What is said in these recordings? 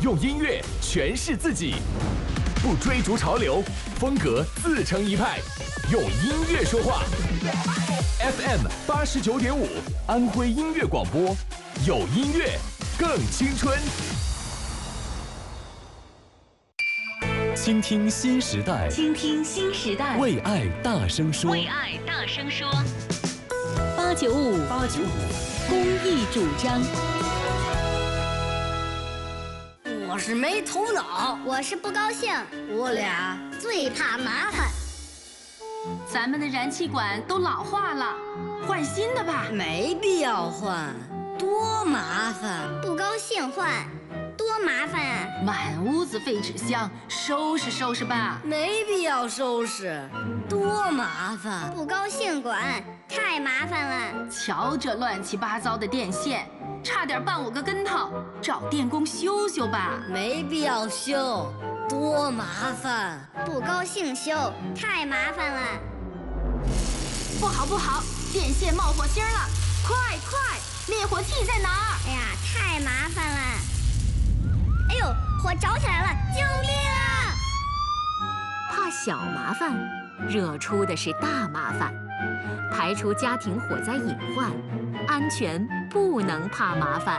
用音乐诠释自己，不追逐潮流，风格自成一派，用音乐说话。FM 89.5，安徽音乐广播，有音乐更青春。倾听新时代， 倾听新时代， 为爱大声说， 为爱大声说。895公益主张。 我是没头脑， 我是不高兴， 我俩最怕麻烦。 咱们的燃气管都老化了，换新的吧。 没必要换，多麻烦。 不高兴换，多麻烦啊！ 满屋子废纸箱，收拾收拾吧。 没必要收拾，多麻烦。 不高兴管，太麻烦了。 瞧这乱七八糟的电线，差点绊我个跟头，找电工修修吧。 没必要修，多麻烦。 不高兴修，太麻烦了。 不好不好，电线冒火星了，快快，灭火器在哪儿？ 哎呀，太麻烦了。哎呦，火着起来了，救命啊！ 怕小麻烦，惹出的是大麻烦。排除家庭火灾隐患，安全不能怕麻烦。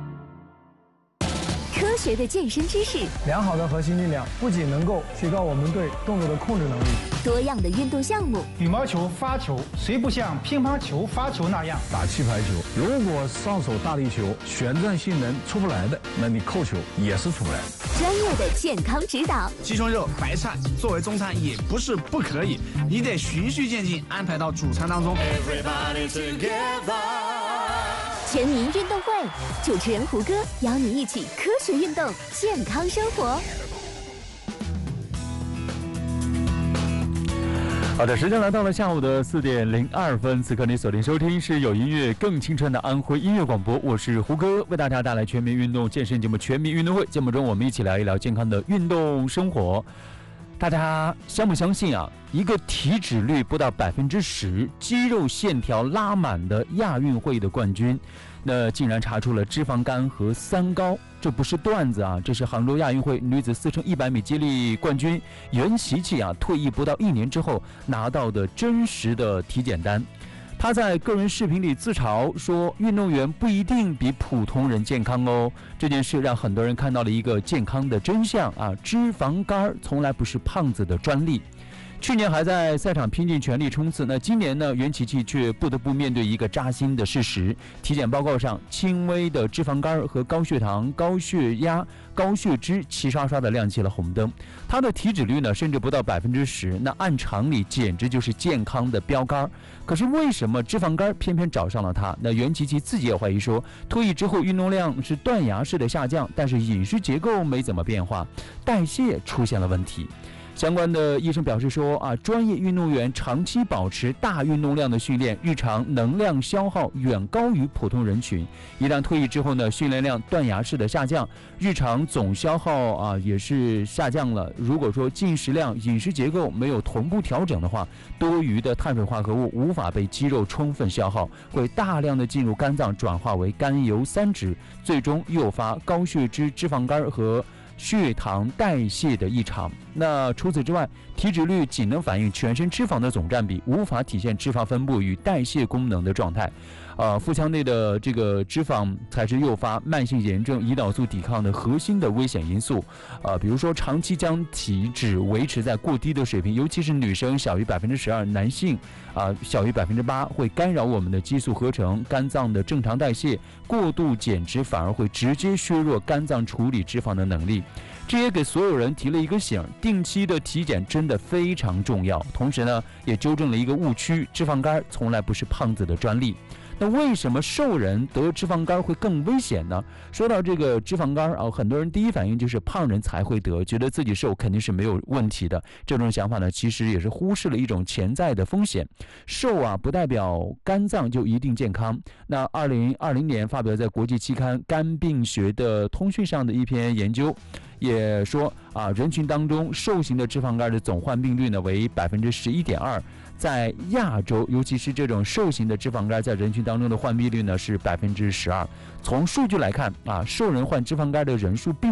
科学的健身知识， 良好的核心力量不仅能够提高我们对动作的控制能力， 多样的运动项目。 羽毛球、发球，谁不像乒乓球、发球那样打气排球？如果上手大力球，旋转性能出不来的，那你扣球也是出不来的。 专业的健康指导， 鸡胸肉、白菜作为中餐也不是不可以，你得循序渐进安排到主餐当中。 全民运动会，主持人胡歌邀你一起科学运动，健康生活。 好的，时间来到了下午的4点02分，此刻你锁定收听是有音乐更青春的安徽音乐广播，我是胡歌，为大家带来全民运动健身节目《全民运动会》。节目中我们一起聊一聊健康的运动生活。大家相不相信啊？一个体脂率不到10%、肌肉线条拉满的亚运会的冠军，那竟然查出了脂肪肝和三高，这不是段子啊！这是杭州亚运会女子4乘100米接力冠军袁琪琪啊，退役不到1年之后拿到的真实的体检单。他在个人视频里自嘲说，运动员不一定比普通人健康哦。这件事让很多人看到了一个健康的真相啊，脂肪肝从来不是胖子的专利。去年还在赛场拼尽全力冲刺，那今年呢，袁琪琪却不得不面对一个扎心的事实：体检报告上轻微的脂肪肝和高血糖、高血压、高血脂齐刷刷的亮起了红灯。她的体脂率呢，甚至不到10%，那按常理简直就是健康的标杆。可是为什么脂肪肝偏偏找上了她？那袁琪琪自己也怀疑说，退役之后运动量是断崖式的下降，但是饮食结构没怎么变化，代谢出现了问题。相关的医生表示说专业运动员长期保持大运动量的训练，日常能量消耗远高于普通人群。一旦退役之后呢，训练量断崖式的下降，日常总消耗也是下降了。如果说进食量、饮食结构没有同步调整的话，多余的碳水化合物无法被肌肉充分消耗，会大量的进入肝脏，转化为甘油三酯，最终诱发高血脂、脂肪肝和血糖代谢的异常。那除此之外，体脂率仅能反映全身脂肪的总占比，无法体现脂肪分布与代谢功能的状态。腹腔内的这个脂肪才是诱发慢性炎症、胰岛素抵抗的核心的危险因素。比如说长期将体脂维持在过低的水平，尤其是女生小于12%，男性小于8%，会干扰我们的激素合成、肝脏的正常代谢。过度减脂反而会直接削弱肝脏处理脂肪的能力。这也给所有人提了一个醒，定期的体检真的非常重要。同时呢，也纠正了一个误区，脂肪肝从来不是胖子的专利。那为什么瘦人得脂肪肝会更危险呢？说到这个脂肪肝很多人第一反应就是胖人才会得，觉得自己瘦肯定是没有问题的。这种想法呢，其实也是忽视了一种潜在的风险。瘦不代表肝脏就一定健康。那2020年发表在国际期刊《肝病学的通讯》上的一篇研究也说人群当中瘦型的脂肪肝的总患病率呢为11.2%，在亚洲，尤其是这种瘦型的脂肪肝，在人群当中的患病率呢是12%。从数据来看瘦人患脂肪肝的人数并